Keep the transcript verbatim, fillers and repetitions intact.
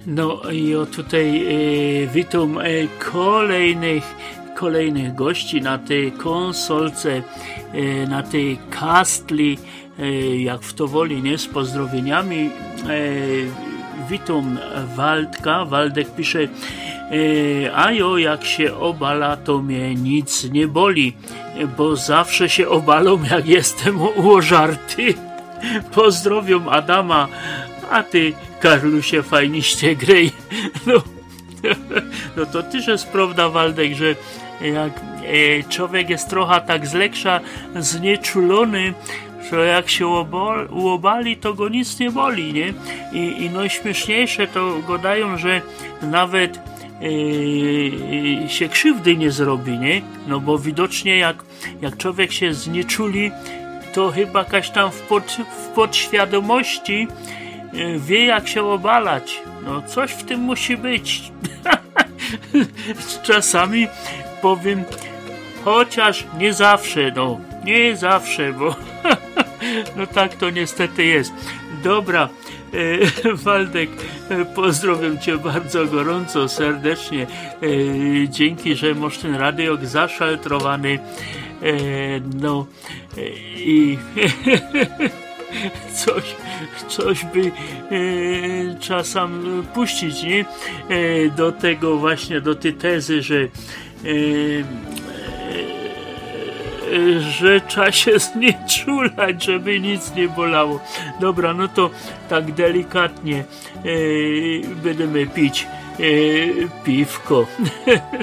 No i o tutaj e, witam e, kolejnych kolejnych gości na tej konsolce, e, na tej kastli, e, jak w to woli, nie, z pozdrowieniami. E, witam Waldka. Waldek pisze: e, ajo, jak się obala, to mnie nic nie boli, bo zawsze się obalą, jak jestem ułożarty. Pozdrowiam Adama, a ty, Karlusie, fajniście grej. No, no to też jest prawda, Waldek, że jak e, człowiek jest trochę tak z lekka znieczulony, że jak się uobali, uobali, to go nic nie boli, nie? I, i najśmieszniejsze to gadają, że nawet e, się krzywdy nie zrobi, nie? No bo widocznie jak, jak człowiek się znieczuli, to chyba jakaś tam w, pod, w podświadomości wie, jak się obalać. No coś w tym musi być. Czasami powiem, chociaż nie zawsze, no nie zawsze, bo no tak to niestety jest. Dobra, e, Waldek, e, pozdrawiam cię bardzo gorąco, serdecznie. E, dzięki, że masz ten radiok zaszaltrowany. E, no e, i coś, coś by e, czasem puścić, nie? E, do tego właśnie, do tej tezy, że e, e, że trzeba się znieczulać, żeby nic nie bolało. Dobra, no to tak delikatnie e, będziemy pić e, piwko.